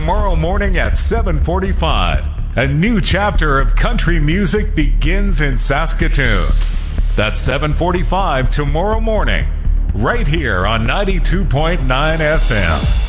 tomorrow morning at 7:45. A new chapter of country music begins in Saskatoon. That's 7:45 tomorrow morning, right here on 92.9 FM.